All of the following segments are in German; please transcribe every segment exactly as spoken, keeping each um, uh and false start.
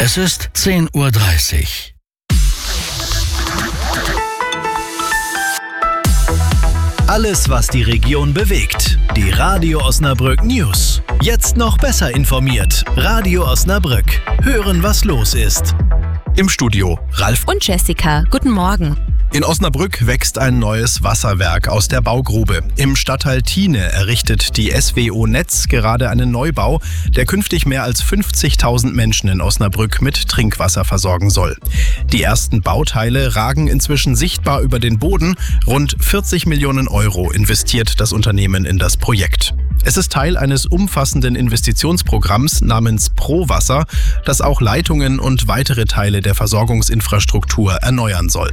Es ist zehn Uhr dreißig. Alles, was die Region bewegt. Die Radio Osnabrück News. Jetzt noch besser informiert. Radio Osnabrück. Hören, was los ist. Im Studio Ralf und Jessica. Guten Morgen. In Osnabrück wächst ein neues Wasserwerk aus der Baugrube. Im Stadtteil Thiene errichtet die S W O Netz gerade einen Neubau, der künftig mehr als fünfzigtausend Menschen in Osnabrück mit Trinkwasser versorgen soll. Die ersten Bauteile ragen inzwischen sichtbar über den Boden. Rund vierzig Millionen Euro investiert das Unternehmen in das Projekt. Es ist Teil eines umfassenden Investitionsprogramms namens ProWasser, das auch Leitungen und weitere Teile der Versorgungsinfrastruktur erneuern soll.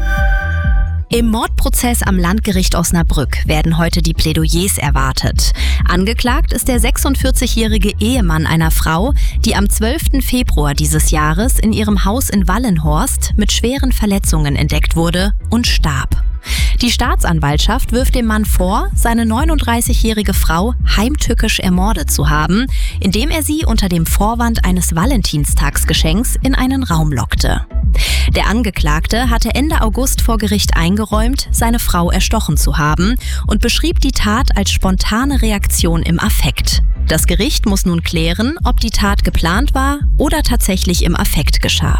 Im Mordprozess am Landgericht Osnabrück werden heute die Plädoyers erwartet. Angeklagt ist der sechsundvierzigjährige Ehemann einer Frau, die am zwölften Februar dieses Jahres in ihrem Haus in Wallenhorst mit schweren Verletzungen entdeckt wurde und starb. Die Staatsanwaltschaft wirft dem Mann vor, seine neununddreißigjährige Frau heimtückisch ermordet zu haben, indem er sie unter dem Vorwand eines Valentinstagsgeschenks in einen Raum lockte. Der Angeklagte hatte Ende August vor Gericht eingeräumt, seine Frau erstochen zu haben und beschrieb die Tat als spontane Reaktion im Affekt. Das Gericht muss nun klären, ob die Tat geplant war oder tatsächlich im Affekt geschah.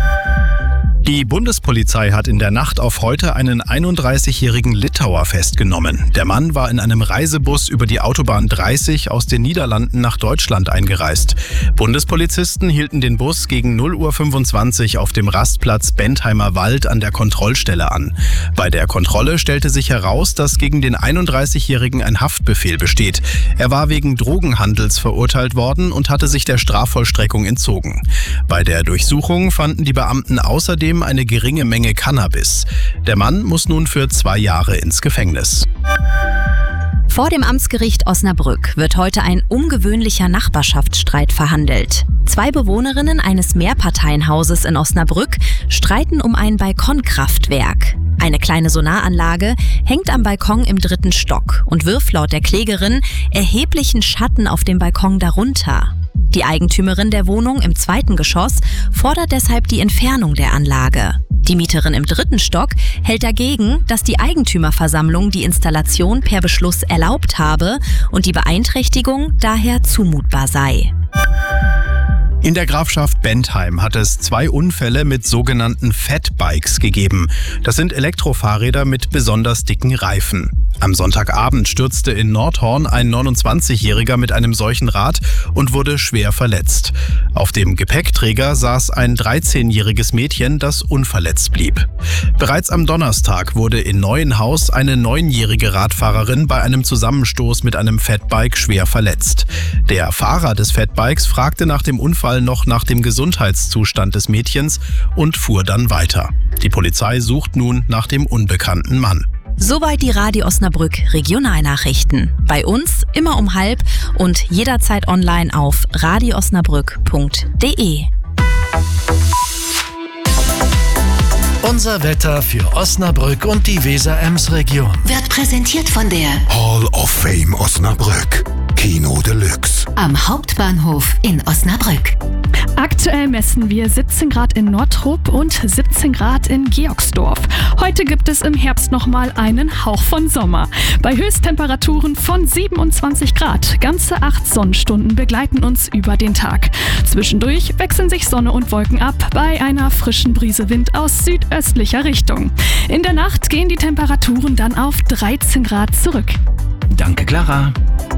Die Bundespolizei hat in der Nacht auf heute einen einunddreißigjährigen Litauer festgenommen. Der Mann war in einem Reisebus über die Autobahn dreißig aus den Niederlanden nach Deutschland eingereist. Bundespolizisten hielten den Bus gegen null Uhr fünfundzwanzig auf dem Rastplatz Bentheimer Wald an der Kontrollstelle an. Bei der Kontrolle stellte sich heraus, dass gegen den einunddreißigjährigen ein Haftbefehl besteht. Er war wegen Drogenhandels verurteilt worden und hatte sich der Strafvollstreckung entzogen. Bei der Durchsuchung fanden die Beamten außerdem eine geringe Menge Cannabis. Der Mann muss nun für zwei Jahre ins Gefängnis. Vor dem Amtsgericht Osnabrück wird heute ein ungewöhnlicher Nachbarschaftsstreit verhandelt. Zwei Bewohnerinnen eines Mehrparteienhauses in Osnabrück streiten um ein Balkonkraftwerk. Eine kleine Solaranlage hängt am Balkon im dritten Stock und wirft laut der Klägerin erheblichen Schatten auf dem Balkon darunter. Die Eigentümerin der Wohnung im zweiten Geschoss fordert deshalb die Entfernung der Anlage. Die Mieterin im dritten Stock hält dagegen, dass die Eigentümerversammlung die Installation per Beschluss erlaubt habe und die Beeinträchtigung daher zumutbar sei. In der Grafschaft Bentheim hat es zwei Unfälle mit sogenannten Fatbikes gegeben. Das sind Elektrofahrräder mit besonders dicken Reifen. Am Sonntagabend stürzte in Nordhorn ein neunundzwanzigjähriger mit einem solchen Rad und wurde schwer verletzt. Auf dem Gepäckträger saß ein dreizehnjähriges Mädchen, das unverletzt blieb. Bereits am Donnerstag wurde in Neuenhaus eine neunjährige Radfahrerin bei einem Zusammenstoß mit einem Fatbike schwer verletzt. Der Fahrer des Fatbikes fragte nach dem Unfall noch nach dem Gesundheitszustand des Mädchens und fuhr dann weiter. Die Polizei sucht nun nach dem unbekannten Mann. Soweit die Radio Osnabrück Regionalnachrichten. Bei uns immer um halb und jederzeit online auf radio osnabrück punkt de. Unser Wetter für Osnabrück und die Weser-Ems-Region Wird präsentiert von der Hall of Fame Osnabrück. Kino Deluxe. am Hauptbahnhof in Osnabrück. Aktuell messen wir siebzehn Grad in Nordrup und siebzehn Grad in Georgsdorf. Heute gibt es im Herbst nochmal einen Hauch von Sommer. Bei Höchsttemperaturen von siebenundzwanzig Grad. Ganze acht Sonnenstunden begleiten uns über den Tag. Zwischendurch wechseln sich Sonne und Wolken ab bei einer frischen Brise Wind aus südöstlicher Richtung. In der Nacht gehen die Temperaturen dann auf dreizehn Grad zurück. Danke, Clara.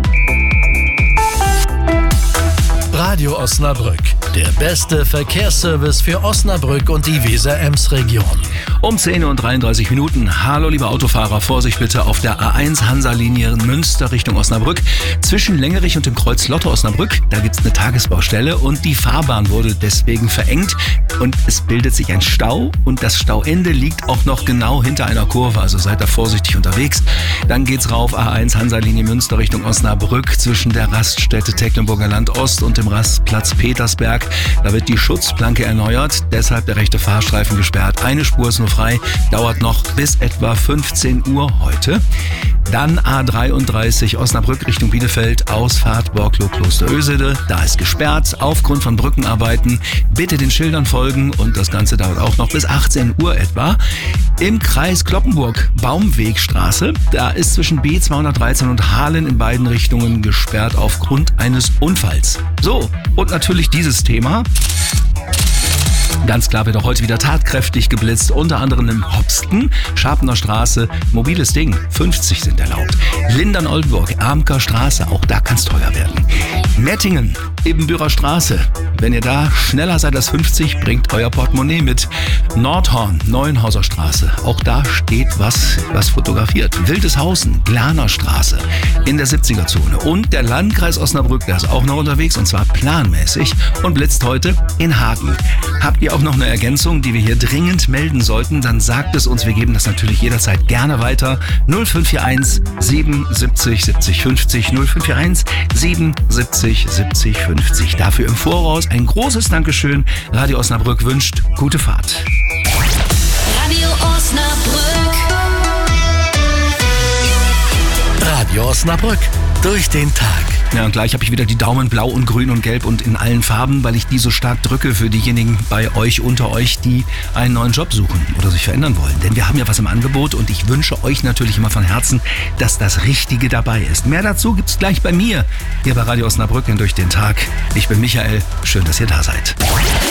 Radio Osnabrück, der beste Verkehrsservice für Osnabrück und die Weser-Ems-Region. Um zehn Uhr dreiunddreißig Minuten. Hallo liebe Autofahrer, Vorsicht bitte auf der A eins Hansa-Linie Münster Richtung Osnabrück. Zwischen Längerich und dem Kreuz Lotte Osnabrück, da gibt es eine Tagesbaustelle und die Fahrbahn wurde deswegen verengt und es bildet sich ein Stau und das Stauende liegt auch noch genau hinter einer Kurve, also seid da vorsichtig unterwegs. Dann geht's rauf A eins Hansa-Linie Münster Richtung Osnabrück zwischen der Raststätte Tecklenburger Land Ost und dem Rastplatz Petersberg. Da wird die Schutzplanke erneuert, deshalb der rechte Fahrstreifen gesperrt. Eine Spur ist nur frei, dauert noch bis etwa fünfzehn Uhr heute. Dann A dreiunddreißig Osnabrück Richtung Bielefeld, Ausfahrt Borklow-Klosterösede. Da ist gesperrt aufgrund von Brückenarbeiten. Bitte den Schildern folgen und das Ganze dauert auch noch bis achtzehn Uhr etwa. Im Kreis Cloppenburg, Baumwegstraße. Da ist zwischen B zweihundertdreizehn und Hahlen in beiden Richtungen gesperrt aufgrund eines Unfalls. So, und natürlich dieses Thema. Ganz klar wird auch heute wieder tatkräftig geblitzt, unter anderem im Hopsten, Scharpener Straße, mobiles Ding, fünfzig sind erlaubt. Lindern-Oldenburg, Amker Straße, auch da kann es teuer werden. Mettingen, Ebenbürer Straße, wenn ihr da schneller seid als fünfzig, bringt euer Portemonnaie mit. Nordhorn, Neuenhauser Straße, auch da steht was, was fotografiert. Wildeshausen, Glaner Straße, in der siebziger-Zone. Und der Landkreis Osnabrück, der ist auch noch unterwegs und zwar planmäßig und blitzt heute in Hagen. Habt ihr auch noch eine Ergänzung, die wir hier dringend melden sollten, dann sagt es uns. Wir geben das natürlich jederzeit gerne weiter. null fünf vier eins siebenundsiebzig siebzig fünfzig, null fünf vier eins siebenundsiebzig siebzig fünfzig. Dafür im Voraus ein großes Dankeschön. Radio Osnabrück wünscht gute Fahrt. Radio Osnabrück. Radio Osnabrück. Durch den Tag. Ja, und gleich habe ich wieder die Daumen blau und grün und gelb und in allen Farben, weil ich die so stark drücke für diejenigen bei euch, unter euch, die einen neuen Job suchen oder sich verändern wollen. Denn wir haben ja was im Angebot und ich wünsche euch natürlich immer von Herzen, dass das Richtige dabei ist. Mehr dazu gibt's gleich bei mir, hier bei Radio Osnabrück in Durch den Tag. Ich bin Michael, schön, dass ihr da seid.